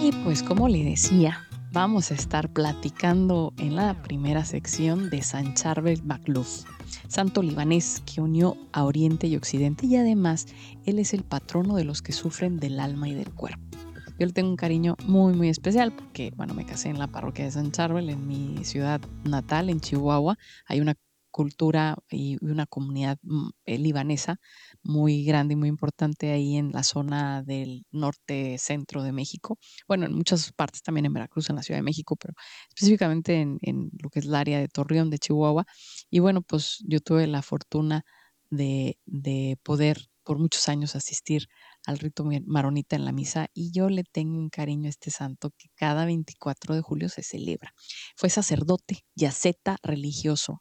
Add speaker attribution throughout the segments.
Speaker 1: Y pues como le decía, vamos a estar platicando en la primera sección de San Charbel Makhlouf, santo libanés que unió a Oriente y Occidente, y además él es el patrono de los que sufren del alma y del cuerpo. Yo le tengo un cariño muy muy especial porque, bueno, me casé en la parroquia de San Charbel, en mi ciudad natal, en Chihuahua. Hay una cultura y una comunidad libanesa muy grande y muy importante ahí en la zona del norte centro de México. Bueno, en muchas partes también en Veracruz, en la Ciudad de México, pero específicamente en lo que es el área de Torreón, de Chihuahua. Y bueno, pues yo tuve la fortuna de poder por muchos años asistir al rito maronita en la misa, y yo le tengo un cariño a este santo que cada 24 de julio se celebra. Fue sacerdote, yaceta religioso,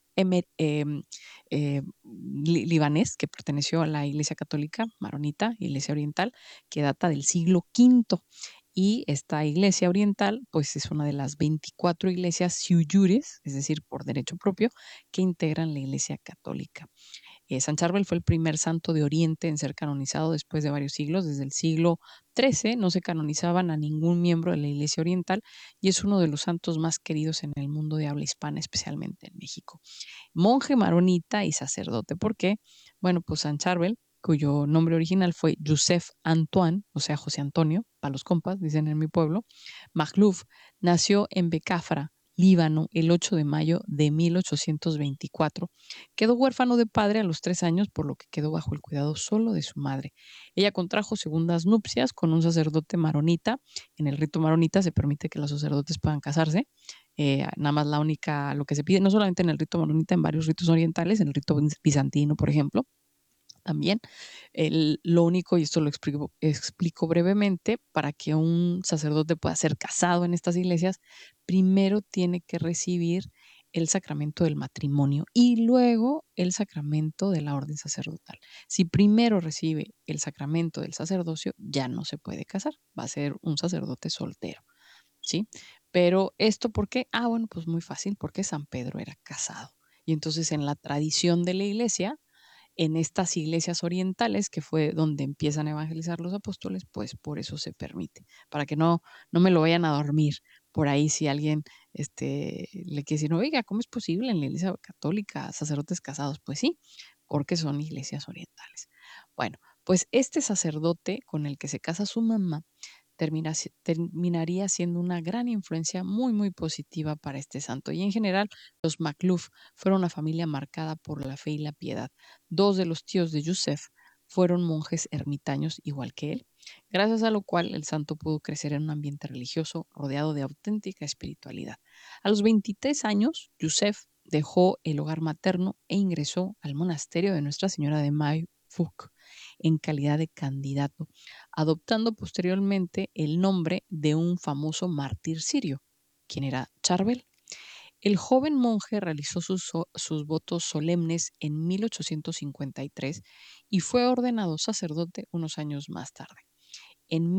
Speaker 1: libanés, que perteneció a la Iglesia Católica Maronita, Iglesia Oriental, que data del siglo V. Y esta Iglesia Oriental, pues es una de las 24 iglesias siuyures, es decir, por derecho propio, que integran la Iglesia Católica. San Charbel fue el primer santo de Oriente en ser canonizado después de varios siglos. Desde el siglo XIII no se canonizaban a ningún miembro de la Iglesia Oriental, y es uno de los santos más queridos en el mundo de habla hispana, especialmente en México. Monje maronita y sacerdote. ¿Por qué? Bueno, pues San Charbel, cuyo nombre original fue Joseph Antoine, o sea, José Antonio, para los compas, dicen en mi pueblo, Makhlouf, nació en Becafra, Líbano, el 8 de mayo de 1824. Quedó huérfano de padre a los 3 años, por lo que quedó bajo el cuidado solo de su madre. Ella contrajo segundas nupcias con un sacerdote maronita. En el rito maronita se permite que los sacerdotes puedan casarse. Nada más lo que se pide, no solamente en el rito maronita, en varios ritos orientales, en el rito bizantino, por ejemplo, también. Lo único, y esto lo explico brevemente, para que un sacerdote pueda ser casado en estas iglesias, primero tiene que recibir el sacramento del matrimonio y luego el sacramento de la orden sacerdotal. Si primero recibe el sacramento del sacerdocio, ya no se puede casar, va a ser un sacerdote soltero, ¿sí? Pero esto, ¿por qué? Bueno, pues muy fácil, porque San Pedro era casado. Y entonces en la tradición de la iglesia, en estas iglesias orientales, que fue donde empiezan a evangelizar los apóstoles, pues por eso se permite, para que no me lo vayan a dormir por ahí si alguien le quiere decir, oiga, ¿cómo es posible en la iglesia católica sacerdotes casados? Pues sí, porque son iglesias orientales. Bueno, pues este sacerdote con el que se casa su mamá terminaría siendo una gran influencia muy, muy positiva para este santo. Y en general, los Makhlouf fueron una familia marcada por la fe y la piedad. Dos de los tíos de Yusef fueron monjes ermitaños igual que él, gracias a lo cual el santo pudo crecer en un ambiente religioso rodeado de auténtica espiritualidad. A los 23 años, Yusef dejó el hogar materno e ingresó al monasterio de Nuestra Señora de Mayfuk en calidad de candidato, adoptando posteriormente el nombre de un famoso mártir sirio, quien era Charbel. El joven monje realizó sus votos solemnes en 1853 y fue ordenado sacerdote unos años más tarde, en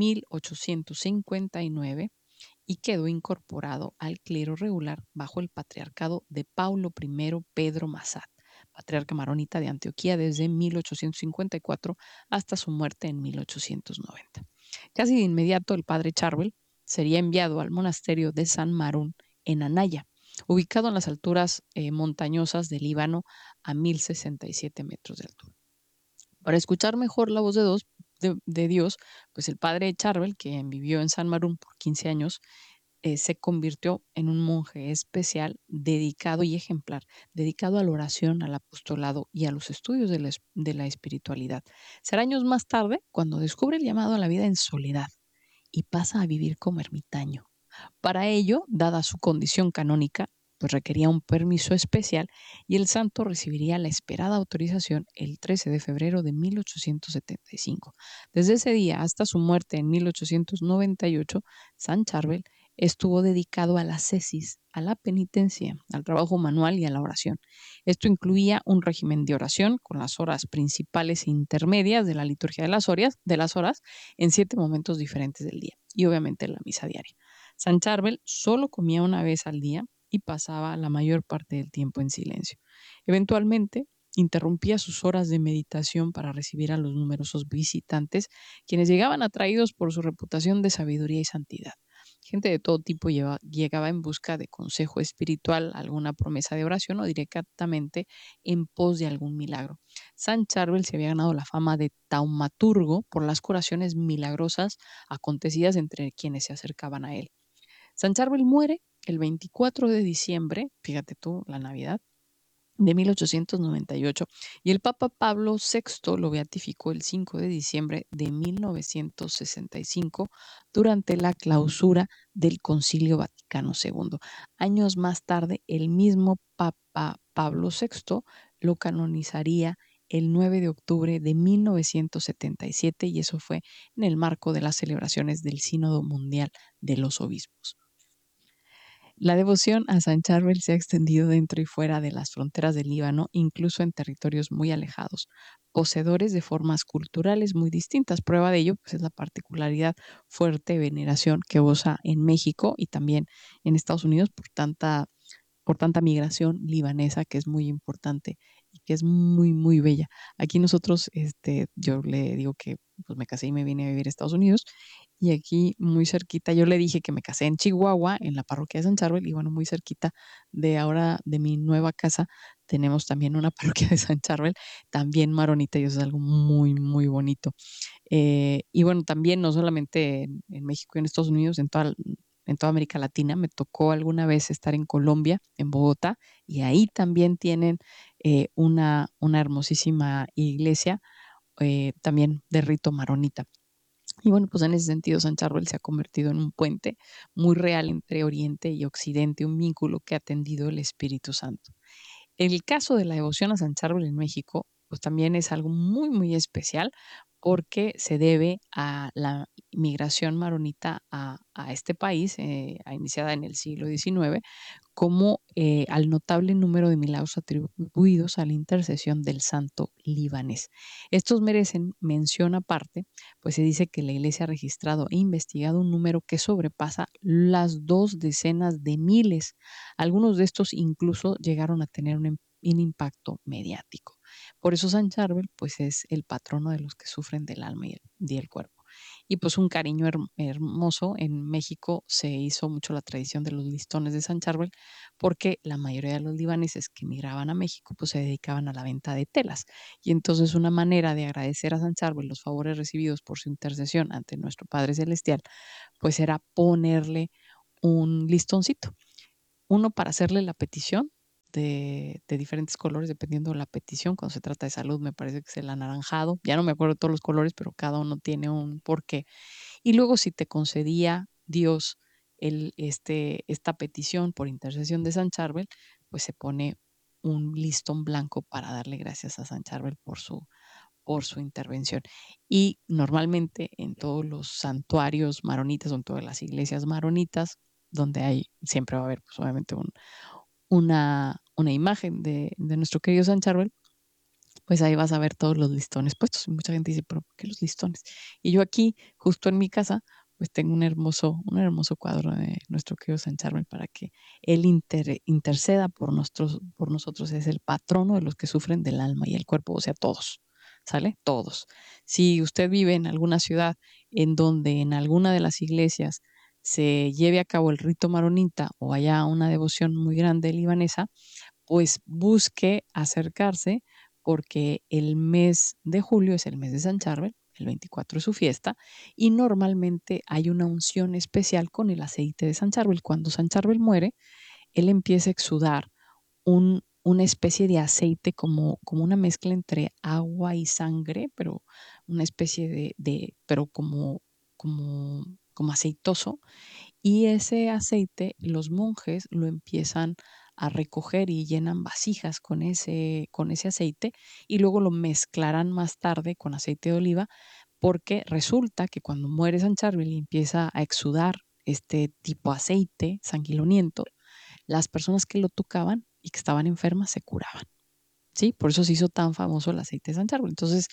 Speaker 1: 1859, y quedó incorporado al clero regular bajo el patriarcado de Paulo I Pedro Massad, patriarca maronita de Antioquía desde 1854 hasta su muerte en 1890. Casi de inmediato el padre Charbel sería enviado al monasterio de San Marún en Anaya, ubicado en las alturas montañosas del Líbano a 1067 metros de altura. Para escuchar mejor la voz de Dios, pues el padre Charbel, que vivió en San Marún por 15 años, se convirtió en un monje especial, dedicado y ejemplar, dedicado a la oración, al apostolado y a los estudios de la espiritualidad. Será años más tarde cuando descubre el llamado a la vida en soledad y pasa a vivir como ermitaño. Para ello, dada su condición canónica, pues requería un permiso especial, y el santo recibiría la esperada autorización el 13 de febrero de 1875. Desde ese día hasta su muerte en 1898, San Charbel estuvo dedicado a la ascesis, a la penitencia, al trabajo manual y a la oración. Esto incluía un régimen de oración con las horas principales e intermedias de la liturgia de las horas en 7 momentos diferentes del día, y obviamente la misa diaria. San Charbel solo comía una vez al día y pasaba la mayor parte del tiempo en silencio. Eventualmente, interrumpía sus horas de meditación para recibir a los numerosos visitantes, quienes llegaban atraídos por su reputación de sabiduría y santidad. Gente de todo tipo llegaba en busca de consejo espiritual, alguna promesa de oración o directamente en pos de algún milagro. San Charbel se había ganado la fama de taumaturgo por las curaciones milagrosas acontecidas entre quienes se acercaban a él. San Charbel muere el 24 de diciembre, fíjate tú, la Navidad, de 1898 y el Papa Pablo VI lo beatificó el 5 de diciembre de 1965 durante la clausura del Concilio Vaticano II. Años más tarde, el mismo Papa Pablo VI lo canonizaría el 9 de octubre de 1977 y eso fue en el marco de las celebraciones del Sínodo Mundial de los Obispos. La devoción a San Charbel se ha extendido dentro y fuera de las fronteras del Líbano, incluso en territorios muy alejados, poseedores de formas culturales muy distintas. Prueba de ello pues, es la particularidad fuerte veneración que goza en México y también en Estados Unidos por tanta migración libanesa que es muy importante y que es muy, muy bella. Aquí nosotros, yo le digo que pues me casé y me vine a vivir a Estados Unidos y aquí muy cerquita, yo le dije que me casé en Chihuahua, en la parroquia de San Charbel, y bueno, muy cerquita de ahora de mi nueva casa, tenemos también una parroquia de San Charbel, también maronita, y eso es algo muy, muy bonito. Y bueno, también no solamente en México y en Estados Unidos, en toda América Latina. Me tocó alguna vez estar en Colombia, en Bogotá, y ahí también tienen una hermosísima iglesia, también de rito maronita. Y bueno, pues en ese sentido, San Charbel se ha convertido en un puente muy real entre Oriente y Occidente, un vínculo que ha tendido el Espíritu Santo. El caso de la devoción a San Charbel en México, pues también es algo muy, muy especial porque se debe a la migración maronita a este país, iniciada en el siglo XIX, como al notable número de milagros atribuidos a la intercesión del santo libanés. Estos merecen mención aparte, pues se dice que la Iglesia ha registrado e investigado un número que sobrepasa las 2 decenas de miles. Algunos de estos incluso llegaron a tener un impacto mediático. Por eso San Charbel, pues es el patrono de los que sufren del alma y el cuerpo. Y pues un cariño hermoso. En México se hizo mucho la tradición de los listones de San Charbel porque la mayoría de los libaneses que migraban a México pues se dedicaban a la venta de telas. Y entonces una manera de agradecer a San Charbel los favores recibidos por su intercesión ante nuestro Padre Celestial pues era ponerle un listoncito, uno para hacerle la petición de diferentes colores, dependiendo de la petición. Cuando se trata de salud, me parece que es el anaranjado. Ya no me acuerdo todos los colores, pero cada uno tiene un porqué. Y luego, si te concedía Dios esta petición por intercesión de San Charbel, pues se pone un listón blanco para darle gracias a San Charbel por su intervención. Y normalmente en todos los santuarios maronitas o en todas las iglesias maronitas, donde siempre va a haber, pues obviamente, una imagen de nuestro querido San Charbel, pues ahí vas a ver todos los listones puestos. Y mucha gente dice, pero ¿por qué los listones? Y yo aquí, justo en mi casa, pues tengo un hermoso cuadro de nuestro querido San Charbel para que él interceda por nosotros. Es el patrono de los que sufren del alma y el cuerpo, o sea, todos, ¿sale? Todos. Si usted vive en alguna ciudad en donde en alguna de las iglesias se lleve a cabo el rito maronita o haya una devoción muy grande libanesa, pues busque acercarse porque el mes de julio es el mes de San Charbel, el 24 es su fiesta, y normalmente hay una unción especial con el aceite de San Charbel. Cuando San Charbel muere, él empieza a exudar una especie de aceite como una mezcla entre agua y sangre, pero una especie pero como aceitoso, y ese aceite los monjes lo empiezan a recoger y llenan vasijas con ese aceite y luego lo mezclarán más tarde con aceite de oliva porque resulta que cuando muere San Charbel y empieza a exudar este tipo de aceite sanguinolento, las personas que lo tocaban y que estaban enfermas se curaban. ¿Sí? Por eso se hizo tan famoso el aceite de San Charbel. Entonces,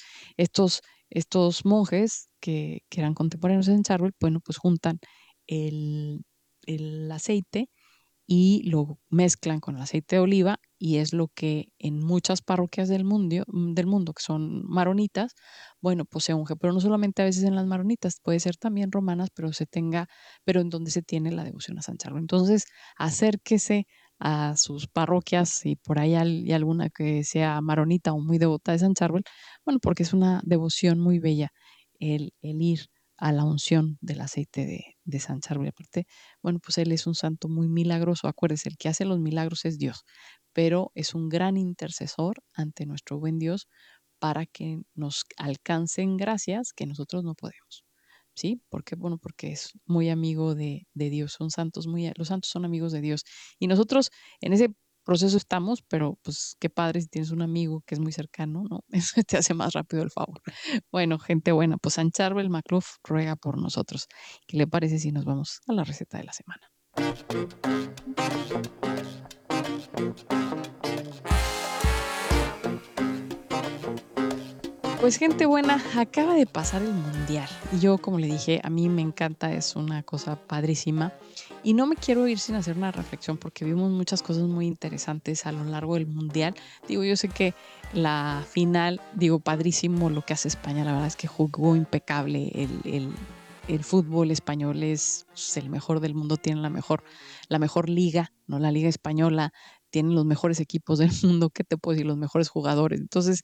Speaker 1: estos monjes que eran contemporáneos de San Charbel, bueno, pues juntan el, el aceite y lo mezclan con el aceite de oliva y es lo que en muchas parroquias del mundo que son maronitas, bueno, pues se unge, pero no solamente a veces en las maronitas, puede ser también romanas, pero en donde se tiene la devoción a San Charbel. Entonces, acérquese a sus parroquias, si por ahí hay alguna que sea maronita o muy devota de San Charbel, bueno, porque es una devoción muy bella el ir a la unción del aceite de San Charbel. Aparte, bueno, pues él es un santo muy milagroso. Acuérdese, el que hace los milagros es Dios, pero es un gran intercesor ante nuestro buen Dios para que nos alcancen gracias que nosotros no podemos. ¿Sí? Porque, bueno, porque es muy amigo de Dios, son santos los santos son amigos de Dios. Y nosotros en ese proceso estamos, pero pues qué padre si tienes un amigo que es muy cercano, ¿no? Eso te hace más rápido el favor. Bueno, gente buena, pues San Charbel Macluf ruega por nosotros. ¿Qué le parece si nos vamos a la receta de la semana? Pues gente buena, acaba de pasar el mundial y yo, como le dije, a mí me encanta, es una cosa padrísima y no me quiero ir sin hacer una reflexión porque vimos muchas cosas muy interesantes a lo largo del mundial. Digo, yo sé que la final, digo, padrísimo lo que hace España, la verdad es que jugó impecable el fútbol español es el mejor del mundo, tiene la mejor liga, ¿no? La liga española, tienen los mejores equipos del mundo, ¿qué te puedo decir? Los mejores jugadores. Entonces,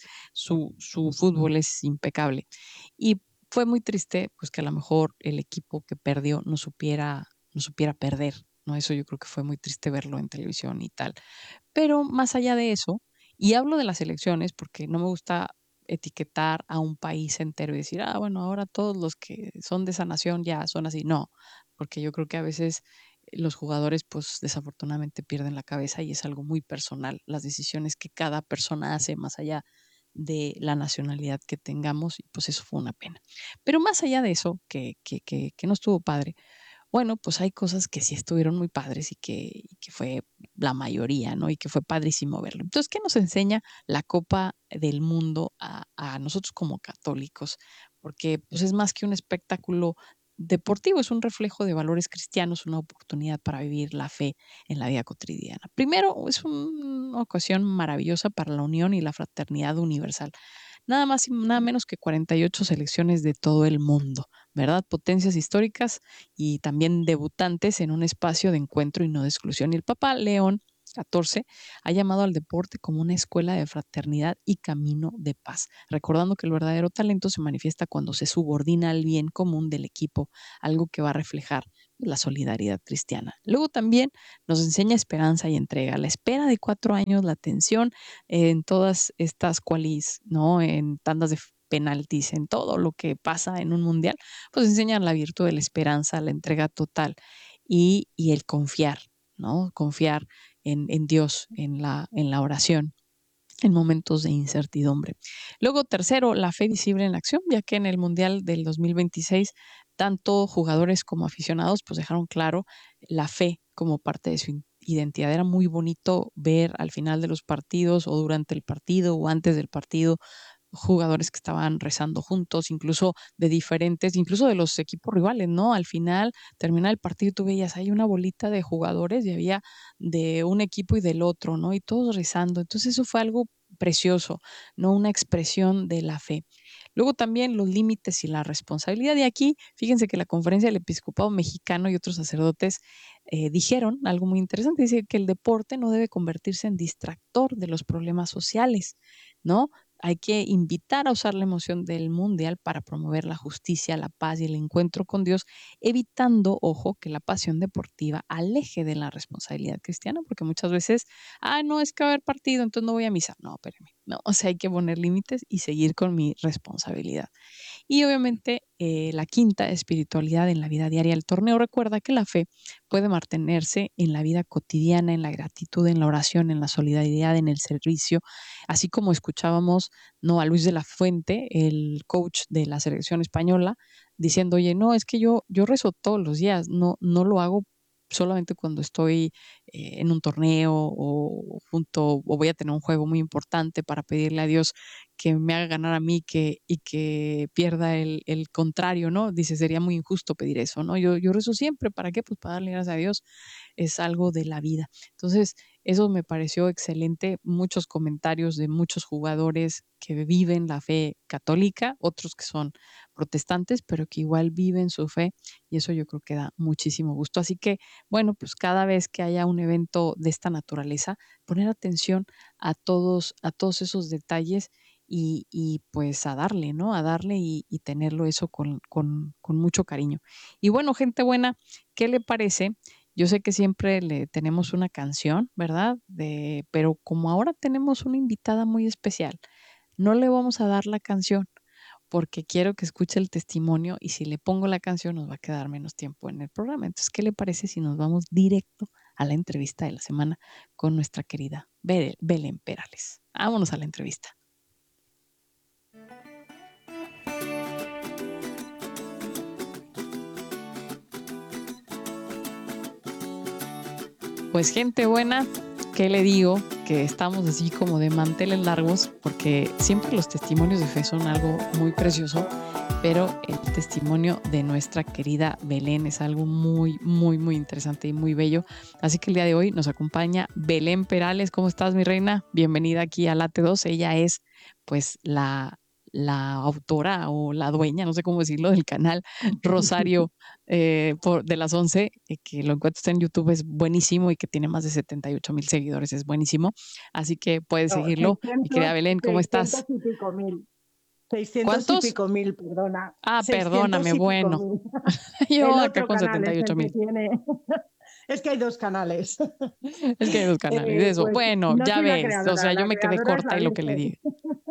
Speaker 1: su fútbol es impecable. Y fue muy triste, pues que a lo mejor el equipo que perdió no supiera perder, ¿no? Eso yo creo que fue muy triste verlo en televisión y tal. Pero más allá de eso, y hablo de las elecciones porque no me gusta etiquetar a un país entero y decir, bueno, ahora todos los que son de esa nación ya son así. No, porque yo creo que a veces los jugadores, pues desafortunadamente pierden la cabeza y es algo muy personal, las decisiones que cada persona hace más allá de la nacionalidad que tengamos, y pues eso fue una pena. Pero más allá de eso, que no estuvo padre, bueno, pues hay cosas que sí estuvieron muy padres y que fue la mayoría, ¿no? Y que fue padrísimo verlo. Entonces, ¿qué nos enseña la Copa del Mundo a nosotros como católicos? Porque pues es más que un espectáculo deportivo, es un reflejo de valores cristianos, una oportunidad para vivir la fe en la vida cotidiana. Primero, es una ocasión maravillosa para la unión y la fraternidad universal. Nada más y nada menos que 48 selecciones de todo el mundo, ¿verdad? Potencias históricas y también debutantes en un espacio de encuentro y no de exclusión. Y el Papa León XIV ha llamado al deporte como una escuela de fraternidad y camino de paz, recordando que el verdadero talento se manifiesta cuando se subordina al bien común del equipo, algo que va a reflejar la solidaridad cristiana. Luego también nos enseña esperanza y entrega, la espera de 4 años, la atención en todas estas qualis, ¿no? En tandas de penaltis, en todo lo que pasa en un mundial, pues enseñan la virtud de la esperanza, la entrega total y el confiar, ¿no? Confiar en Dios, en la oración en momentos de incertidumbre. Luego, tercero, la fe visible en la acción, ya que en el Mundial del 2026, tanto jugadores como aficionados pues dejaron claro la fe como parte de su identidad. Era muy bonito ver al final de los partidos o durante el partido o antes del partido jugadores que estaban rezando juntos, incluso de diferentes, incluso de los equipos rivales, ¿no? Al final, termina el partido y tú veías, hay una bolita de jugadores y había de un equipo y del otro, ¿no? Y todos rezando. Entonces eso fue algo precioso, ¿no? Una expresión de la fe. Luego también los límites y la responsabilidad. Y aquí, fíjense que la conferencia del episcopado mexicano y otros sacerdotes dijeron algo muy interesante. Dice que el deporte no debe convertirse en distractor de los problemas sociales, ¿no? Hay que invitar a usar la emoción del mundial para promover la justicia, la paz y el encuentro con Dios, evitando, ojo, que la pasión deportiva aleje de la responsabilidad cristiana, porque muchas veces, no, es que va a haber partido, entonces no voy a misa. No, espérame, no, o sea, hay que poner límites y seguir con mi responsabilidad. Y obviamente la quinta, espiritualidad en la vida diaria. El torneo recuerda que la fe puede mantenerse en la vida cotidiana, en la gratitud, en la oración, en la solidaridad, en el servicio, así como escuchábamos, no, a Luis de la Fuente, el coach de la selección española, diciendo, oye, no, es que yo rezo todos los días, no lo hago solamente cuando estoy en un torneo o voy a tener un juego muy importante para pedirle a Dios que me haga ganar a mí y que pierda el contrario, ¿no? Dice, sería muy injusto pedir eso, ¿no? Yo rezo siempre, ¿para qué? Pues para darle gracias a Dios, es algo de la vida. Entonces, eso me pareció excelente. Muchos comentarios de muchos jugadores que viven la fe católica, otros que son protestantes, pero que igual viven su fe y eso yo creo que da muchísimo gusto. Así que, bueno, pues cada vez que haya un evento de esta naturaleza, poner atención a todos esos detalles y pues a darle, ¿no? A darle y tenerlo eso con mucho cariño. Y bueno, gente buena, ¿qué le parece? Yo sé que siempre le tenemos una canción, ¿verdad? Pero como ahora tenemos una invitada muy especial, no le vamos a dar la canción porque quiero que escuche el testimonio y si le pongo la canción nos va a quedar menos tiempo en el programa. Entonces, ¿qué le parece si nos vamos directo a la entrevista de la semana con nuestra querida Belén Perales? Vámonos a la entrevista. Pues gente buena, ¿qué le digo? Que estamos así como de manteles largos porque siempre los testimonios de fe son algo muy precioso, pero el testimonio de nuestra querida Belén es algo muy, muy, muy interesante y muy bello. Así que el día de hoy nos acompaña Belén Perales. ¿Cómo estás, mi reina? Bienvenida aquí a Late 2. Ella es pues la autora o la dueña, no sé cómo decirlo, del canal Rosario de las 11, que lo encuentras en YouTube, es buenísimo y que tiene más de 78,000 seguidores, es buenísimo. Así que puedes
Speaker 2: No,
Speaker 1: seguirlo. Mi querida Belén, ¿cómo
Speaker 2: 600
Speaker 1: estás?
Speaker 2: y pico mil. 600 y
Speaker 1: ¿Cuántos?
Speaker 2: pico mil, perdona.
Speaker 1: Ah,
Speaker 2: 600
Speaker 1: perdóname,
Speaker 2: y pico
Speaker 1: bueno.
Speaker 2: mil.
Speaker 1: Yo
Speaker 2: El
Speaker 1: acá
Speaker 2: otro
Speaker 1: con
Speaker 2: canal
Speaker 1: setenta y
Speaker 2: es
Speaker 1: ocho
Speaker 2: el que
Speaker 1: mil.
Speaker 2: tiene. Es que hay dos canales.
Speaker 1: Es que hay dos canales, eso.
Speaker 2: Pues
Speaker 1: Bueno,
Speaker 2: no
Speaker 1: ya
Speaker 2: soy la
Speaker 1: ves, o
Speaker 2: creadora,
Speaker 1: sea, yo
Speaker 2: la
Speaker 1: me quedé
Speaker 2: creadora es
Speaker 1: corta
Speaker 2: la
Speaker 1: y lo que le
Speaker 2: Virgen.
Speaker 1: dije.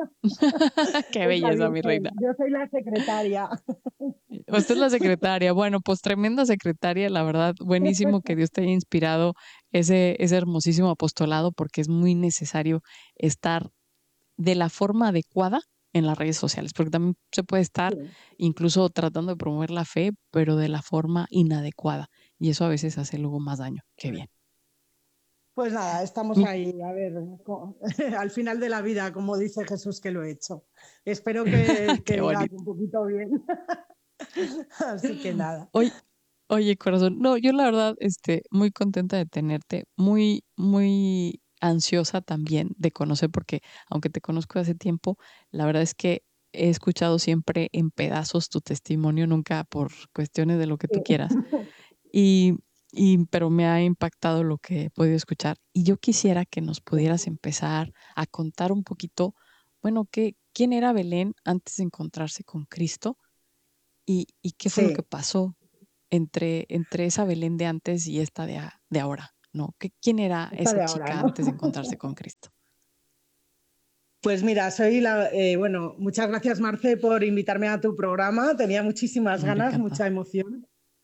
Speaker 1: Qué
Speaker 2: Es la
Speaker 1: belleza, mi reina.
Speaker 2: Virgen. Yo soy la secretaria.
Speaker 1: Usted es la secretaria. Bueno, pues tremenda secretaria, la verdad, buenísimo que Dios te haya inspirado ese hermosísimo apostolado, porque es muy necesario estar de la forma adecuada en las redes sociales, porque también se puede estar
Speaker 2: Sí.
Speaker 1: incluso tratando de promover la fe, pero de la forma inadecuada. Y eso a veces hace luego más daño que bien.
Speaker 2: Pues nada, estamos
Speaker 1: Mi-
Speaker 2: ahí, a ver, al final de la vida, como dice Jesús que lo he hecho. Espero que
Speaker 1: Qué
Speaker 2: digas
Speaker 1: bonito.
Speaker 2: un poquito bien. Así que nada.
Speaker 1: Oye, oye, corazón, no, yo la verdad, muy contenta de tenerte, muy, muy ansiosa también de conocer, porque aunque te conozco hace tiempo, la verdad es que he escuchado siempre en pedazos tu testimonio, nunca por cuestiones de lo que tú quieras. Y, pero me ha impactado lo que he podido escuchar. Y yo quisiera que nos pudieras empezar a contar un poquito, bueno, quién era Belén antes de encontrarse con Cristo y qué fue lo que
Speaker 2: Sí,
Speaker 1: pasó entre esa Belén de antes y esta de ahora, ¿no? ¿Quién era
Speaker 2: esta
Speaker 1: esa
Speaker 2: de ahora,
Speaker 1: chica
Speaker 2: ¿no?
Speaker 1: antes de encontrarse con Cristo?
Speaker 2: Pues mira, bueno, muchas gracias Marce por invitarme a tu programa. Tenía muchísimas
Speaker 1: No, yo
Speaker 2: ganas,
Speaker 1: encantada.
Speaker 2: mucha emoción.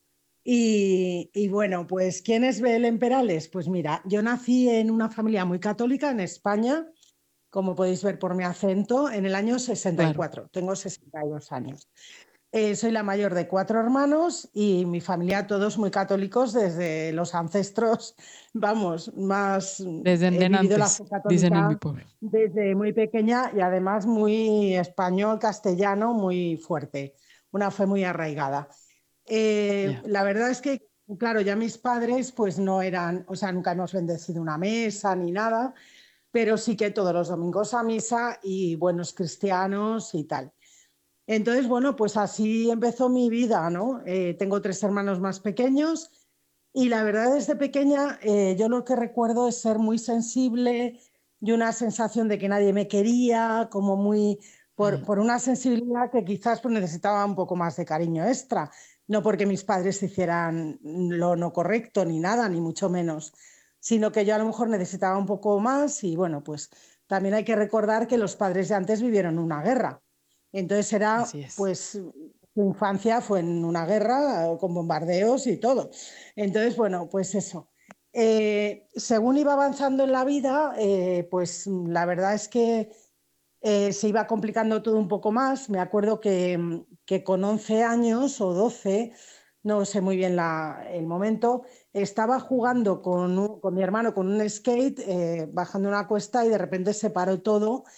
Speaker 2: Y bueno, pues ¿quién es Belén Perales? Pues mira, yo nací en una familia muy católica en España, como podéis ver por mi acento, en el año
Speaker 1: Claro.
Speaker 2: 64. Tengo 62 años. Soy la mayor de cuatro hermanos y mi familia todos muy católicos desde los ancestros, vamos, más
Speaker 1: Desde
Speaker 2: he
Speaker 1: en
Speaker 2: vivido la
Speaker 1: antes,
Speaker 2: fe
Speaker 1: dicen en mi
Speaker 2: católica
Speaker 1: pueblo.
Speaker 2: desde muy pequeña y además muy español, castellano, muy fuerte, una fe muy arraigada.
Speaker 1: Ya.
Speaker 2: La verdad es que, claro, ya mis padres pues no eran, o sea, nunca hemos bendecido una mesa ni nada, pero sí que todos los domingos a misa y buenos cristianos y tal. Entonces, bueno, pues así empezó mi vida, ¿no? Tengo tres hermanos más pequeños y la verdad desde pequeña yo lo que recuerdo es ser muy sensible y una sensación de que nadie me quería, como muy,
Speaker 1: Ujú.
Speaker 2: por una sensibilidad que quizás pues, necesitaba un poco más de cariño extra, no porque mis padres hicieran lo no correcto ni nada, ni mucho menos, sino que yo a lo mejor necesitaba un poco más y bueno, pues también hay que recordar que los padres de antes vivieron una guerra. Entonces era,
Speaker 1: Así es.
Speaker 2: pues, su infancia fue en una guerra con bombardeos y todo. Entonces, bueno, pues eso. Según iba avanzando en la vida, pues la verdad es que se iba complicando todo un poco más. Me acuerdo que con 11 años o 12, no sé muy bien el momento, estaba jugando con mi hermano con un skate, bajando una cuesta y de repente se paró todo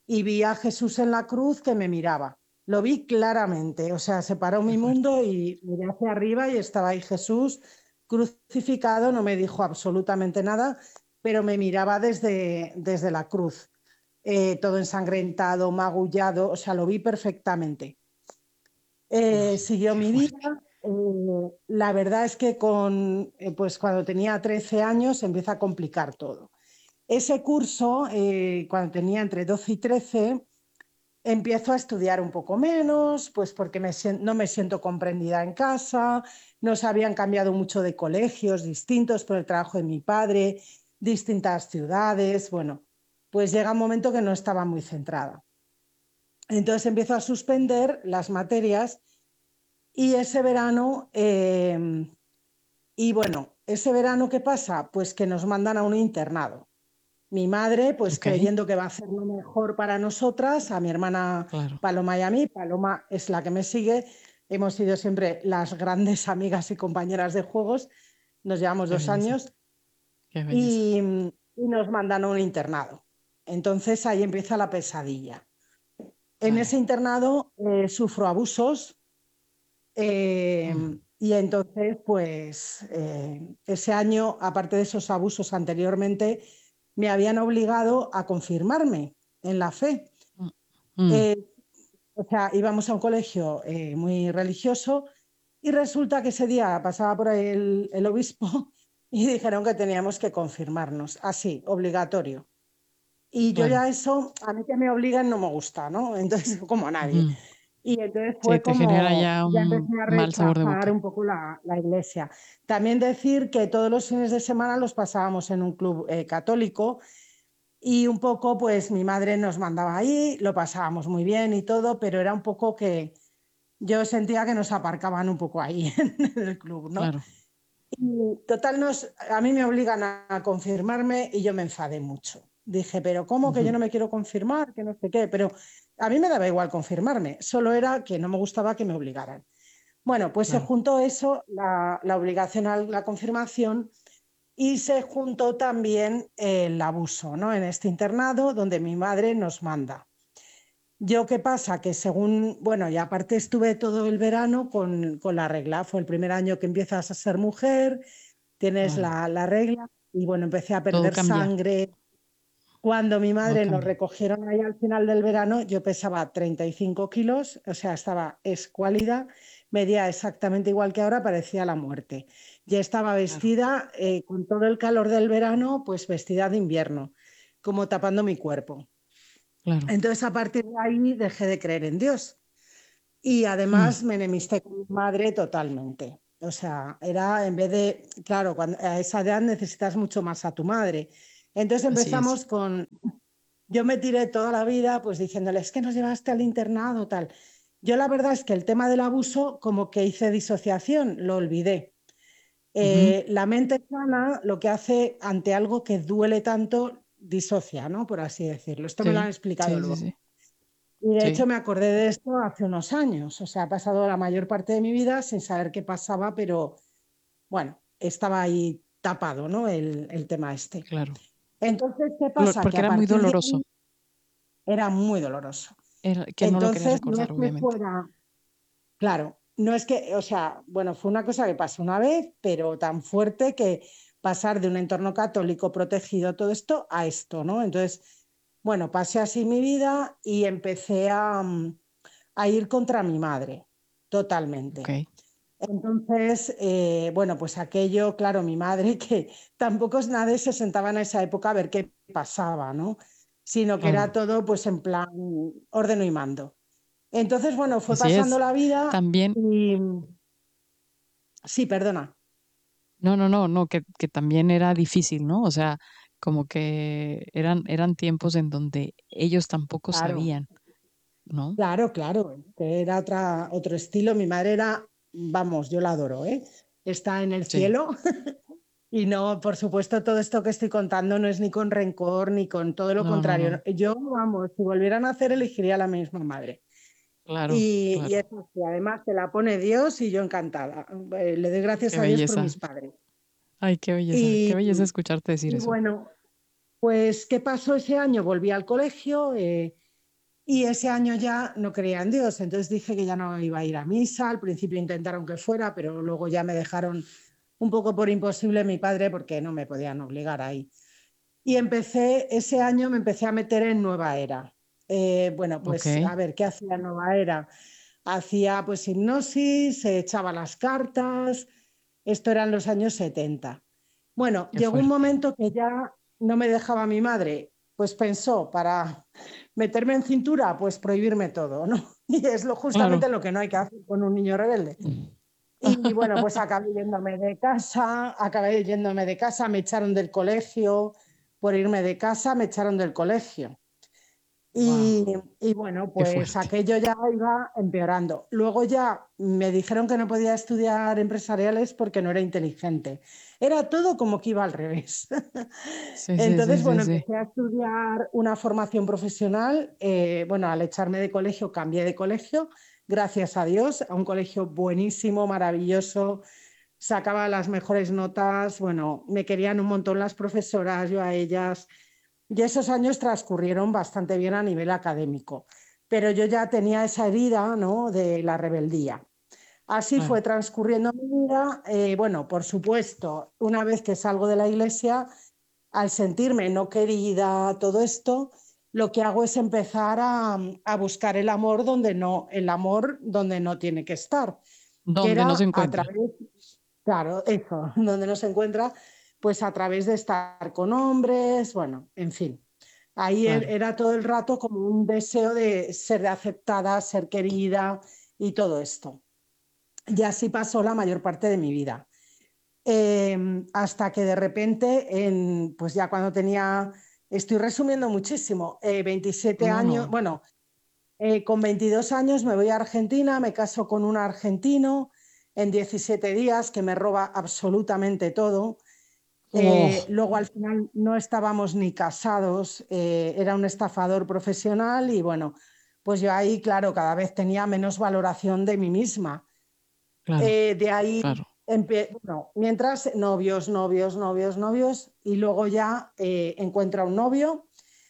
Speaker 2: y vi a Jesús en la cruz que me miraba. Lo vi claramente, o sea, se paró
Speaker 1: Qué
Speaker 2: mi
Speaker 1: fuerte.
Speaker 2: mundo y miré hacia arriba y estaba ahí Jesús crucificado, no me dijo absolutamente nada, pero me miraba desde la cruz, todo ensangrentado, magullado, o sea, lo vi perfectamente.
Speaker 1: Uf,
Speaker 2: Siguió
Speaker 1: qué
Speaker 2: mi vida.
Speaker 1: fuerte.
Speaker 2: La verdad es que pues cuando tenía 13 años empieza a complicar todo. Ese curso, cuando tenía entre 12 y 13, empiezo a estudiar un poco menos, pues porque no me siento comprendida en casa, nos habían cambiado mucho de colegios distintos por el trabajo de mi padre, distintas ciudades, bueno, pues llega un momento que no estaba muy centrada. Entonces empiezo a suspender las materias y ese verano, y bueno, ese verano, ¿qué pasa? Pues que nos mandan a un internado. Mi madre, pues
Speaker 1: Ok,
Speaker 2: creyendo que va a hacer lo mejor para nosotras, a mi hermana
Speaker 1: claro.
Speaker 2: Paloma y a mí, Paloma es la que me sigue, hemos sido siempre las grandes amigas y compañeras de juegos, nos llevamos
Speaker 1: Qué
Speaker 2: dos
Speaker 1: belleza,
Speaker 2: años
Speaker 1: qué belleza.
Speaker 2: y nos mandan a un internado. Entonces ahí empieza la pesadilla. En
Speaker 1: Claro.
Speaker 2: ese internado sufro abusos.
Speaker 1: Mm,
Speaker 2: Y entonces, pues ese año, aparte de esos abusos anteriormente, me habían obligado a confirmarme en la fe.
Speaker 1: mm, mm.
Speaker 2: Eh, o sea, íbamos a un colegio muy religioso y resulta que ese día pasaba por ahí el obispo y dijeron que teníamos que confirmarnos, así, obligatorio. Y yo
Speaker 1: Claro.
Speaker 2: ya eso, a mí que me obligan no me gusta, ¿no? Entonces, como a nadie.
Speaker 1: Ujú.
Speaker 2: Y entonces
Speaker 1: Sí,
Speaker 2: fue
Speaker 1: te genera
Speaker 2: como,
Speaker 1: ya
Speaker 2: ya
Speaker 1: un
Speaker 2: empecé a
Speaker 1: mal sabor de
Speaker 2: rechazar
Speaker 1: boca.
Speaker 2: un poco la iglesia. También decir que todos los fines de semana los pasábamos en un club católico y un poco, pues mi madre nos mandaba ahí, lo pasábamos muy bien y todo, pero era un poco que yo sentía que nos aparcaban un poco ahí en el club, ¿no?
Speaker 1: Claro.
Speaker 2: Y total, a mí me obligan a confirmarme y yo me enfadé mucho. Dije, pero ¿cómo que yo
Speaker 1: Ujú.
Speaker 2: no me quiero confirmar? Que no sé qué, pero a mí me daba igual confirmarme, solo era que no me gustaba que me obligaran. Bueno, pues se
Speaker 1: Claro.
Speaker 2: juntó eso, la obligación a la confirmación, y se juntó también el abuso, ¿no? En este internado donde mi madre nos manda. Yo, ¿qué pasa? Que según, bueno, y aparte estuve todo el verano con la regla, fue el primer año que empiezas a ser mujer, tienes
Speaker 1: Claro.
Speaker 2: la regla, y bueno, empecé a
Speaker 1: Todo
Speaker 2: perder
Speaker 1: cambia,
Speaker 2: sangre. Cuando mi
Speaker 1: todo
Speaker 2: madre nos
Speaker 1: cambia.
Speaker 2: recogieron ahí al final del verano, yo pesaba 35 kilos, o sea, estaba escuálida, medía exactamente igual que ahora, parecía la muerte. Ya estaba
Speaker 1: Claro,
Speaker 2: vestida con todo el calor del verano, pues vestida de invierno, como tapando mi cuerpo.
Speaker 1: claro.
Speaker 2: Entonces, a partir de ahí dejé de creer en Dios y
Speaker 1: Mm,
Speaker 2: además me enemisté con mi madre totalmente. O sea, era en vez de, claro, cuando a esa edad necesitas mucho más a tu madre. Entonces
Speaker 1: así es.
Speaker 2: empezamos con, yo me tiré toda la vida pues diciéndole, es que nos llevaste al internado, tal. Yo la verdad es que el tema del abuso como que hice disociación, lo olvidé.
Speaker 1: Ujú.
Speaker 2: La mente sana lo que hace ante algo que duele tanto, disocia, ¿no? Por así decirlo. Esto me lo han
Speaker 1: Sí,
Speaker 2: explicado
Speaker 1: sí, sí,
Speaker 2: luego.
Speaker 1: sí.
Speaker 2: Y de hecho
Speaker 1: Sí,
Speaker 2: me acordé de esto hace unos años. O sea, ha pasado la mayor parte de mi vida sin saber qué pasaba, pero bueno, estaba ahí tapado, ¿no? El tema este.
Speaker 1: claro.
Speaker 2: Entonces, ¿qué pasa? Que
Speaker 1: Porque
Speaker 2: a
Speaker 1: era muy
Speaker 2: partir de
Speaker 1: doloroso.
Speaker 2: ahí era muy doloroso.
Speaker 1: Que no lo querías
Speaker 2: Entonces, no
Speaker 1: recordar,
Speaker 2: es que
Speaker 1: obviamente.
Speaker 2: fuera, claro, no es que, o sea, bueno, fue una cosa que pasó una vez, pero tan fuerte que pasar de un entorno católico protegido, todo esto, a esto, ¿no? Entonces, bueno, pasé así mi vida y empecé a ir contra mi madre,
Speaker 1: Ok,
Speaker 2: totalmente. Entonces, bueno, pues aquello, claro, mi madre, que tampoco es nadie se sentaba en esa época a ver qué pasaba, ¿no? Sino que era
Speaker 1: claro.
Speaker 2: todo pues en plan ordeno y mando. Entonces, bueno, fue
Speaker 1: Así
Speaker 2: pasando
Speaker 1: es.
Speaker 2: la vida
Speaker 1: También,
Speaker 2: y sí, perdona.
Speaker 1: no, no, no, no, que también era difícil, ¿no? O sea, como que eran tiempos en donde ellos tampoco
Speaker 2: Claro,
Speaker 1: sabían, ¿no?
Speaker 2: claro, que era otro estilo. Mi madre era, vamos, yo la adoro, ¿eh? Está en el
Speaker 1: Sí,
Speaker 2: cielo. Y no, por supuesto, todo esto que estoy contando no es ni con rencor ni con todo lo
Speaker 1: no, no,
Speaker 2: contrario.
Speaker 1: no.
Speaker 2: Yo, vamos, si volvieran a hacer, elegiría a la misma madre.
Speaker 1: Claro,
Speaker 2: Y
Speaker 1: claro.
Speaker 2: eso sí, además te la pone Dios y yo encantada. Le doy gracias
Speaker 1: Qué
Speaker 2: a Dios por
Speaker 1: belleza.
Speaker 2: mis padres.
Speaker 1: Ay, qué
Speaker 2: Y,
Speaker 1: belleza escucharte decir
Speaker 2: y
Speaker 1: eso.
Speaker 2: bueno, pues, ¿qué pasó ese año? Volví al colegio. Y ese año ya no creía en Dios, entonces dije que ya no iba a ir a misa. Al principio intentaron que fuera, pero luego ya me dejaron un poco por imposible mi padre porque no me podían obligar ahí. Y ese año me empecé a meter en Nueva Era. Bueno,
Speaker 1: Ok,
Speaker 2: pues a ver, ¿qué hacía Nueva Era? Hacía pues hipnosis, se echaba las cartas, esto eran los años 70. Bueno,
Speaker 1: qué
Speaker 2: llegó un
Speaker 1: fuerte.
Speaker 2: momento que ya no me dejaba mi madre, pues pensó, para meterme en cintura, pues prohibirme todo, ¿no? Y es
Speaker 1: Claro.
Speaker 2: justamente lo que no hay que hacer con un niño rebelde. Y bueno, pues acabé yéndome de casa, me echaron del colegio, por irme de casa me echaron del colegio.
Speaker 1: Wow,
Speaker 2: Y, y bueno,
Speaker 1: qué
Speaker 2: pues
Speaker 1: fuerte.
Speaker 2: aquello ya iba empeorando. Luego ya me dijeron que no podía estudiar empresariales porque no era inteligente. Era todo como que iba al revés.
Speaker 1: Sí, sí, sí,
Speaker 2: Entonces,
Speaker 1: sí,
Speaker 2: bueno,
Speaker 1: sí.
Speaker 2: empecé a estudiar una formación profesional. Bueno, al echarme de colegio, cambié de colegio, gracias a Dios, a un colegio buenísimo, maravilloso. Sacaba las mejores notas. Bueno, me querían un montón las profesoras, yo a ellas. Y esos años transcurrieron bastante bien a nivel académico, pero yo ya tenía esa herida, ¿no?, de la rebeldía. Así
Speaker 1: Claro.
Speaker 2: fue transcurriendo mi vida. Bueno, por supuesto, una vez que salgo de la iglesia, al sentirme no querida, todo esto, lo que hago es empezar a buscar el amor donde no tiene que estar, que
Speaker 1: ¿Dónde no se
Speaker 2: era a
Speaker 1: encuentra?
Speaker 2: través, claro, eso, donde no se encuentra, pues a través de estar con hombres, bueno, en fin. Ahí
Speaker 1: Claro.
Speaker 2: era todo el rato como un deseo de ser aceptada, ser querida y todo esto. Y así pasó la mayor parte de mi vida. Hasta que de repente, pues ya cuando tenía, estoy resumiendo muchísimo, 27
Speaker 1: No,
Speaker 2: años,
Speaker 1: no.
Speaker 2: bueno, con 22 años me voy a Argentina, me caso con un argentino en 17 días que me roba absolutamente todo.
Speaker 1: Oh,
Speaker 2: Luego al final no estábamos ni casados, era un estafador profesional y bueno, pues yo ahí, claro, cada vez tenía menos valoración de mí misma.
Speaker 1: claro,
Speaker 2: De ahí,
Speaker 1: claro.
Speaker 2: bueno, mientras novios, novios, novios, novios, y luego ya encuentro a un novio,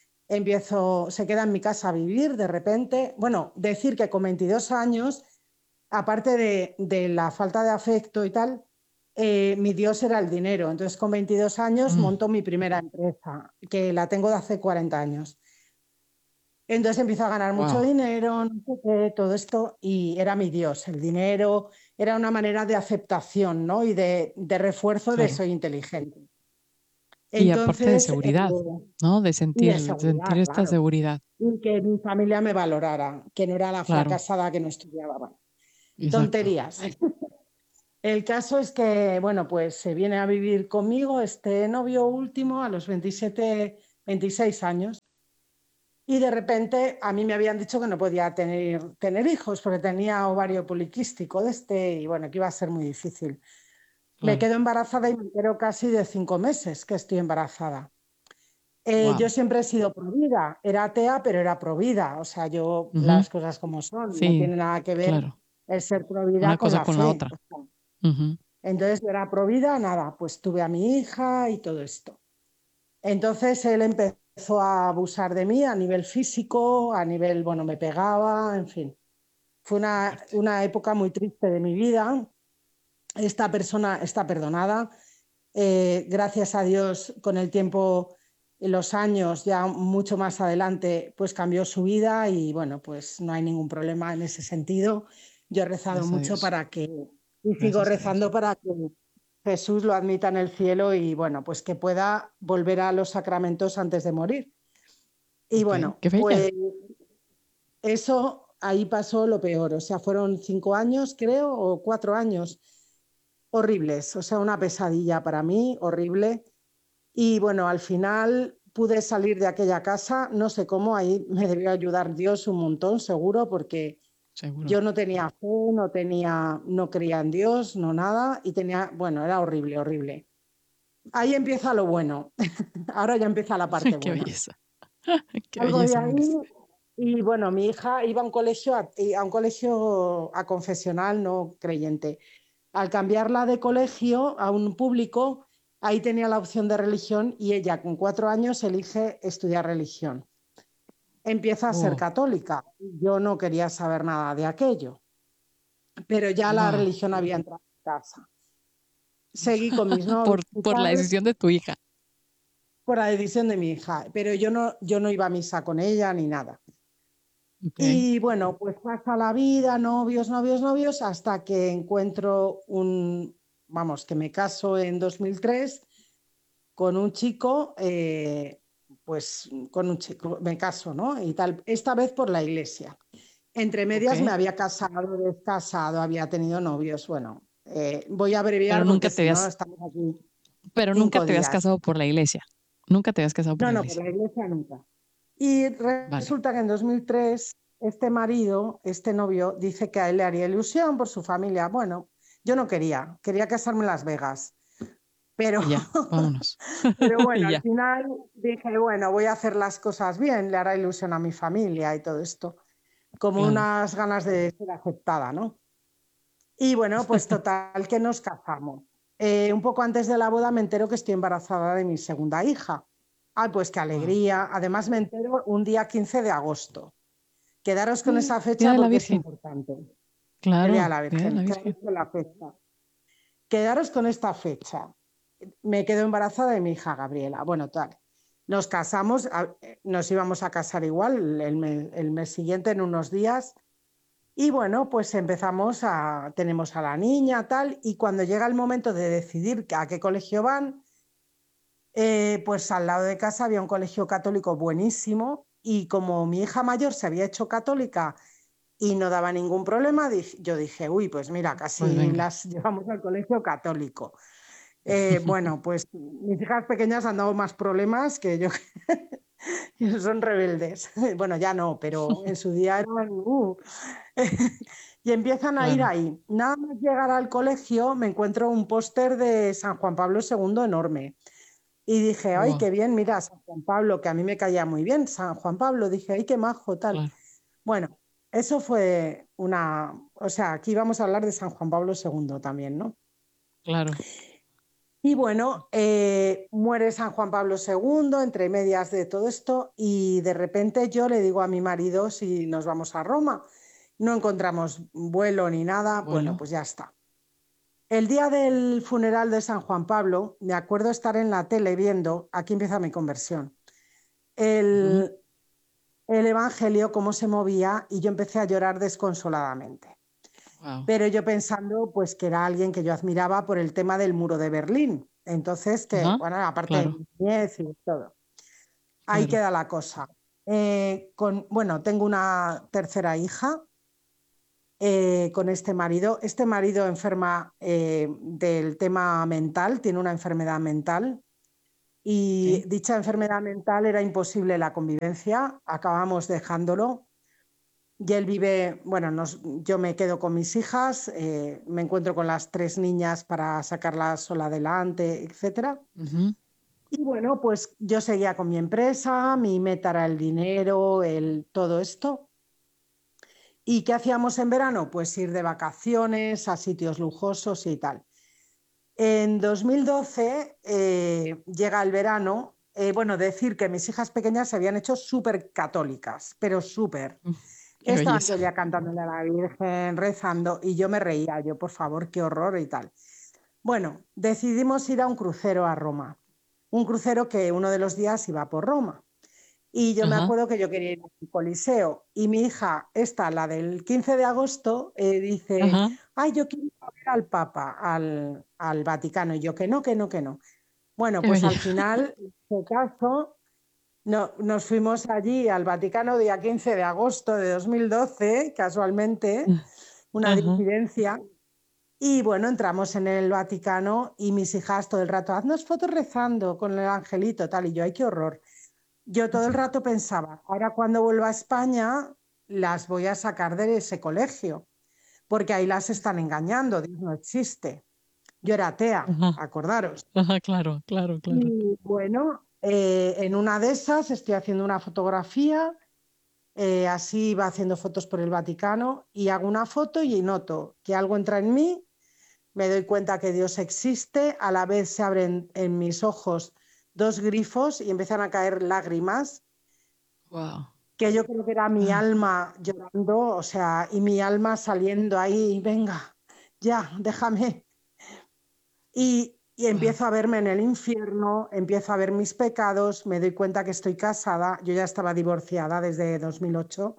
Speaker 2: se queda en mi casa a vivir de repente. Bueno, decir que con 22 años, aparte de la falta de afecto y tal, mi Dios era el dinero. Entonces, con 22 años
Speaker 1: Mm,
Speaker 2: monto mi primera empresa, que la tengo de hace 40 años. Entonces empiezo a ganar mucho
Speaker 1: wow.
Speaker 2: dinero, no sé qué, todo esto, y era mi Dios. El dinero era una manera de aceptación, ¿no? Y de refuerzo de
Speaker 1: Claro.
Speaker 2: soy inteligente.
Speaker 1: Y aparte de
Speaker 2: Entonces,
Speaker 1: seguridad, ¿no?
Speaker 2: y de
Speaker 1: De sentir
Speaker 2: seguridad,
Speaker 1: esta
Speaker 2: claro.
Speaker 1: seguridad.
Speaker 2: Y que mi familia me valorara, que no era la
Speaker 1: Claro,
Speaker 2: fracasada que no estudiaba. Bueno,
Speaker 1: exacto.
Speaker 2: tonterías. El caso es que, bueno, pues se viene a vivir conmigo este novio último a los 27, 26 años. Y de repente a mí me habían dicho que no podía tener hijos porque tenía ovario poliquístico y bueno, que iba a ser muy difícil. Me
Speaker 1: Claro.
Speaker 2: quedo embarazada y me entero casi de 5 meses que estoy embarazada. Yo
Speaker 1: Wow.
Speaker 2: siempre he sido provida, era atea, pero era provida. O sea, yo
Speaker 1: Ujú,
Speaker 2: las cosas como son, no
Speaker 1: sí,
Speaker 2: tiene nada que ver
Speaker 1: claro.
Speaker 2: el ser provida
Speaker 1: Una
Speaker 2: con
Speaker 1: cosa
Speaker 2: la
Speaker 1: con la
Speaker 2: fe.
Speaker 1: otra.
Speaker 2: O sea,
Speaker 1: Ujú,
Speaker 2: entonces yo era provida, nada, pues tuve a mi hija y todo esto. Entonces él empezó a abusar de mí a nivel físico, a nivel, bueno, me pegaba, en fin. Fue
Speaker 1: fuerte.
Speaker 2: una época muy triste de mi vida. Esta persona está perdonada. Gracias a Dios, con el tiempo, los años, ya mucho más adelante, pues cambió su vida y bueno, pues no hay ningún problema en ese sentido. Yo he rezado
Speaker 1: Gracias a
Speaker 2: mucho
Speaker 1: Dios.
Speaker 2: y sigo
Speaker 1: Gracias a Dios.
Speaker 2: rezando para que Jesús lo admita en el cielo y bueno, pues que pueda volver a los sacramentos antes de morir. Y
Speaker 1: Ok,
Speaker 2: bueno,
Speaker 1: qué bella.
Speaker 2: pues eso ahí pasó lo peor. O sea, fueron 5 años, creo, o 4 años horribles. O sea, una pesadilla para mí, horrible. Y bueno, al final pude salir de aquella casa, no sé cómo, ahí me debió ayudar Dios un montón, seguro, porque
Speaker 1: Seguro.
Speaker 2: yo no tenía fe, no creía en Dios, no nada, y tenía, bueno, era horrible, horrible. Ahí empieza lo bueno. Ahora ya empieza la parte
Speaker 1: Qué
Speaker 2: buena.
Speaker 1: belleza. Qué
Speaker 2: Salgo de
Speaker 1: belleza,
Speaker 2: ahí
Speaker 1: Melissa.
Speaker 2: y bueno, mi hija iba a un colegio a confesional, no creyente. Al cambiarla de colegio a un público, ahí tenía la opción de religión y ella con 4 años elige estudiar religión. empieza a ser
Speaker 1: Oh,
Speaker 2: católica. Yo no quería saber nada de aquello, pero ya la
Speaker 1: wow.
Speaker 2: religión había entrado en casa. Seguí con mis novios y
Speaker 1: Por la
Speaker 2: tal,
Speaker 1: decisión de tu hija.
Speaker 2: por la decisión de mi hija, pero yo no iba a misa con ella ni nada.
Speaker 1: Ok,
Speaker 2: Y bueno, pues pasa la vida, novios, novios, novios, hasta que encuentro vamos, que me caso en 2003 con un chico, pues con un chico, me caso, ¿no? Y tal, esta vez por la iglesia. Entre
Speaker 1: ok.
Speaker 2: medias me había casado, descasado, había tenido novios, bueno, voy a abreviar
Speaker 1: Pero
Speaker 2: porque si no estamos aquí
Speaker 1: nunca
Speaker 2: 5
Speaker 1: te habías
Speaker 2: días.
Speaker 1: casado por la iglesia. Nunca te habías casado por
Speaker 2: No,
Speaker 1: la
Speaker 2: no, por
Speaker 1: iglesia.
Speaker 2: la iglesia nunca. Y
Speaker 1: Vale.
Speaker 2: resulta que en 2003 este marido, este novio, dice que a él le haría ilusión por su familia. Bueno, yo no quería, quería casarme en Las Vegas, pero,
Speaker 1: Y ya, vámonos.
Speaker 2: pero bueno,
Speaker 1: Y
Speaker 2: al
Speaker 1: ya.
Speaker 2: final dije, bueno, voy a hacer las cosas bien, le hará ilusión a mi familia y todo esto, como
Speaker 1: Claro.
Speaker 2: unas ganas de ser aceptada, ¿no? Y bueno, pues total que nos casamos. Un poco antes de la boda me entero que estoy embarazada de mi segunda hija. Ay, pues qué
Speaker 1: Wow.
Speaker 2: alegría. Además me entero un día 15 de agosto. Quedaros con esa
Speaker 1: Día
Speaker 2: fecha
Speaker 1: de la
Speaker 2: porque es
Speaker 1: Virgen.
Speaker 2: importante. El Día de
Speaker 1: Claro,
Speaker 2: la
Speaker 1: Día de
Speaker 2: Virgen.
Speaker 1: la
Speaker 2: Quedaros
Speaker 1: Virgen.
Speaker 2: con la fecha. Quedaros con esta fecha. Me quedo embarazada de mi hija Gabriela. Bueno, tal. Nos casamos, nos íbamos a casar igual el mes siguiente, en unos días. Y bueno, pues tenemos a la niña, tal, y cuando llega el momento de decidir a qué colegio van, pues al lado de casa había un colegio católico buenísimo y como mi hija mayor se había hecho católica y no daba ningún problema, yo dije, uy, pues mira,
Speaker 1: Pues
Speaker 2: casi
Speaker 1: venga.
Speaker 2: las llevamos al colegio católico. Bueno, pues mis hijas pequeñas han dado más problemas que yo, son rebeldes. Bueno, ya no, pero en su día eran... y empiezan a ir
Speaker 1: Claro.
Speaker 2: ahí. Nada más llegar al colegio me encuentro un póster de San Juan Pablo II enorme. Y dije, ay,
Speaker 1: Wow.
Speaker 2: qué bien, mira, San Juan Pablo, que a mí me caía muy bien, San Juan Pablo, dije, ay, qué majo, tal.
Speaker 1: Claro.
Speaker 2: Bueno, eso fue o sea, aquí vamos a hablar de San Juan Pablo II también, ¿no?
Speaker 1: Claro.
Speaker 2: Y bueno, muere San Juan Pablo II, entre medias de todo esto, y de repente yo le digo a mi marido si nos vamos a Roma. No encontramos vuelo ni nada, bueno,
Speaker 1: Bueno.
Speaker 2: pues ya está. El día del funeral de San Juan Pablo, me acuerdo estar en la tele viendo, aquí empieza mi conversión,
Speaker 1: Ujú.
Speaker 2: el, el Evangelio, cómo se movía, y yo empecé a llorar desconsoladamente.
Speaker 1: Wow.
Speaker 2: Pero yo pensando pues que era alguien que yo admiraba por el tema del muro de Berlín. Entonces, que,
Speaker 1: Ajá.
Speaker 2: bueno, aparte de
Speaker 1: Claro.
Speaker 2: mi niñez y todo, ahí
Speaker 1: Claro.
Speaker 2: queda la cosa. Bueno, tengo una tercera hija con este marido. Este marido enferma del tema mental, tiene una enfermedad mental y
Speaker 1: Ok.
Speaker 2: dicha enfermedad mental era imposible la convivencia, acabamos dejándolo. Y él vive, bueno, yo me quedo con mis hijas, me encuentro con las tres niñas para sacarlas sola adelante, etcétera.
Speaker 1: Ujú.
Speaker 2: Y bueno, pues yo seguía con mi empresa, mi meta era el dinero, todo esto. ¿Y qué hacíamos en verano? Pues ir de vacaciones a sitios lujosos y tal. En 2012 llega el verano. Bueno, decir que mis hijas pequeñas se habían hecho súper católicas, pero súper.
Speaker 1: Mm, qué
Speaker 2: Estaban
Speaker 1: belleza.
Speaker 2: todo el día cantándole a la Virgen, rezando, y yo me reía, yo, por favor, qué horror y tal. Bueno, decidimos ir a un crucero a Roma, un crucero que uno de los días iba por Roma. Y yo me
Speaker 1: Ajá.
Speaker 2: acuerdo que yo quería ir al Coliseo y mi hija, esta, la del 15 de agosto, dice,
Speaker 1: Ajá.
Speaker 2: ay, yo quiero ir a ver al Papa, al Vaticano. Y yo que no, que no, que no. Bueno,
Speaker 1: Qué
Speaker 2: pues al
Speaker 1: bella.
Speaker 2: final, en este caso, no, nos fuimos allí al Vaticano día 15 de agosto de 2012, casualmente, una
Speaker 1: Ajá.
Speaker 2: dincidencia. Y bueno, entramos en el Vaticano y mis hijas todo el rato, haznos fotos rezando con el angelito, tal. Y yo, ay, qué horror. Yo todo el rato pensaba, ahora cuando vuelva a España, las voy a sacar de ese colegio, porque ahí las están engañando, Dios no existe. Yo era atea,
Speaker 1: Ajá.
Speaker 2: acordaros.
Speaker 1: Ajá. Claro, claro, claro.
Speaker 2: Y bueno, en una de esas estoy haciendo una fotografía, así va haciendo fotos por el Vaticano y hago una foto y noto que algo entra en mí, me doy cuenta que Dios existe, a la vez se abren mis ojos dos grifos y empiezan a caer lágrimas.
Speaker 1: Wow.
Speaker 2: que yo creo que era mi
Speaker 1: Guau,
Speaker 2: alma llorando, o sea, y mi alma saliendo ahí, venga, ya, déjame. Y
Speaker 1: guau,
Speaker 2: empiezo a verme en el infierno, empiezo a ver mis pecados, me doy cuenta que estoy casada, yo ya estaba divorciada desde 2008,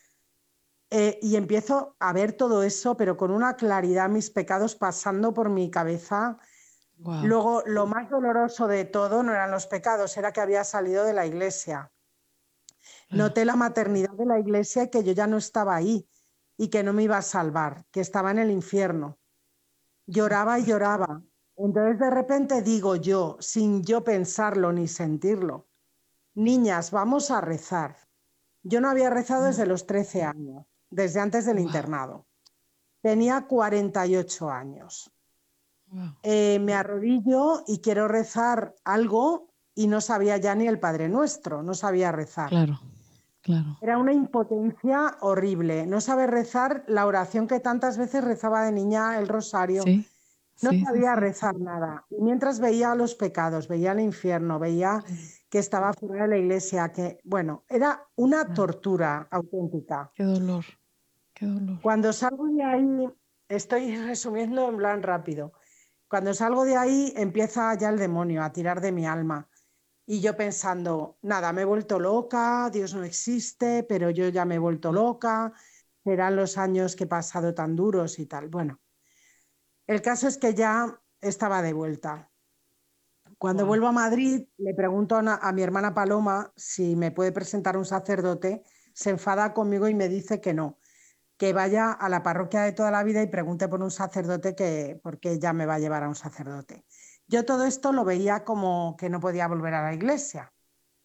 Speaker 2: y empiezo a ver todo eso, pero con una claridad, mis pecados pasando por mi cabeza.
Speaker 1: guau.
Speaker 2: Luego, lo más doloroso de todo no eran los pecados, era que había salido de la iglesia.
Speaker 1: Claro.
Speaker 2: Noté la maternidad de la iglesia y que yo ya no estaba ahí y que no me iba a salvar, que estaba en el infierno.
Speaker 1: Qué
Speaker 2: Lloraba y
Speaker 1: fuerte.
Speaker 2: lloraba. Entonces de repente digo yo, sin yo pensarlo ni sentirlo, niñas, vamos a rezar. Yo no había rezado desde los 13 años, desde antes del
Speaker 1: Wow,
Speaker 2: internado. Tenía 48 años.
Speaker 1: wow.
Speaker 2: Me arrodillo y quiero rezar algo y no sabía ya ni el Padre Nuestro, no sabía rezar.
Speaker 1: Claro, claro.
Speaker 2: Era una impotencia horrible, no saber rezar la oración que tantas veces rezaba de niña, el rosario.
Speaker 1: Sí,
Speaker 2: No
Speaker 1: sí, sí,
Speaker 2: sabía
Speaker 1: sí.
Speaker 2: rezar nada. Y mientras veía los pecados, veía el infierno, veía
Speaker 1: Sí.
Speaker 2: que estaba fuera de la iglesia, que, bueno, era una
Speaker 1: Wow,
Speaker 2: tortura auténtica.
Speaker 1: qué dolor, qué dolor.
Speaker 2: Cuando salgo de ahí, estoy resumiendo en plan rápido, cuando salgo de ahí empieza ya el demonio a tirar de mi alma. Y yo pensando, nada, me he vuelto loca, Dios no existe, pero yo ya me he vuelto
Speaker 1: Wow,
Speaker 2: loca, serán los años que he pasado tan duros y tal. Bueno, el caso es que ya estaba de vuelta. Cuando
Speaker 1: wow.
Speaker 2: vuelvo a Madrid, le pregunto a mi hermana Paloma si me puede presentar un sacerdote, se enfada conmigo y me dice que no, que vaya a la parroquia de toda la vida y pregunte por un sacerdote, que, porque ella me va a llevar a un sacerdote. Yo todo esto lo veía como que no podía volver a la iglesia,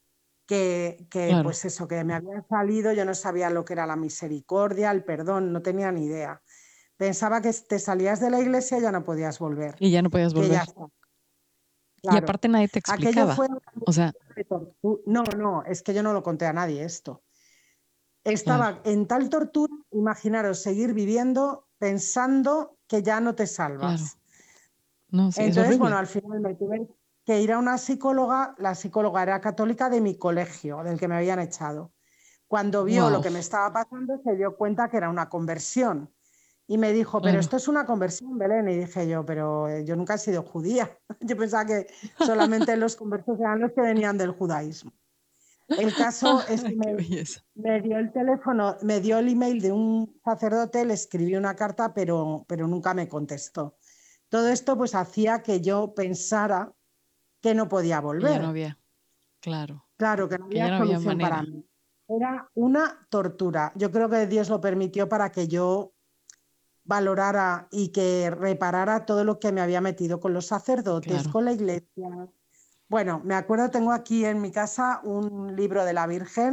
Speaker 2: que
Speaker 1: Claro.
Speaker 2: pues eso, que me había salido, yo no sabía lo que era la misericordia, el perdón, no tenía ni idea. Pensaba que te salías de la iglesia y ya no podías volver,
Speaker 1: Y ya no podías
Speaker 2: que
Speaker 1: volver.
Speaker 2: ya está.
Speaker 1: Y
Speaker 2: Claro,
Speaker 1: aparte nadie te
Speaker 2: aquello fue
Speaker 1: explicaba.
Speaker 2: una
Speaker 1: O sea,
Speaker 2: no, no, es que yo no lo conté a nadie esto.
Speaker 1: claro,
Speaker 2: Estaba en tal tortura, imaginaros seguir viviendo pensando que ya no te
Speaker 1: claro.
Speaker 2: salvas.
Speaker 1: No, sí, es
Speaker 2: Entonces, bueno,
Speaker 1: horrible.
Speaker 2: al final me tuve que ir a una psicóloga, la psicóloga era católica de mi colegio, del que me habían echado. Cuando vio lo
Speaker 1: Wow,
Speaker 2: que me estaba pasando, se dio cuenta que era una conversión. Y me dijo, pero
Speaker 1: claro.
Speaker 2: esto es una conversión, Belén. Y dije yo, pero yo nunca he sido judía. Yo pensaba que solamente los conversos eran los que venían del judaísmo. El caso es que
Speaker 1: Qué belleza.
Speaker 2: me dio el teléfono, me dio el email de un sacerdote, le escribí una carta, pero nunca me contestó. Todo esto pues hacía que yo pensara que no podía
Speaker 1: Que ya no
Speaker 2: volver.
Speaker 1: había, claro,
Speaker 2: Claro, que no
Speaker 1: que
Speaker 2: había
Speaker 1: ya no había
Speaker 2: solución para
Speaker 1: manera.
Speaker 2: mí. Era una tortura. Yo creo que Dios lo permitió para que yo valorara y que reparara todo lo que me había metido con los sacerdotes,
Speaker 1: Claro.
Speaker 2: con la iglesia. Bueno, me acuerdo, tengo aquí en mi casa un libro de la Virgen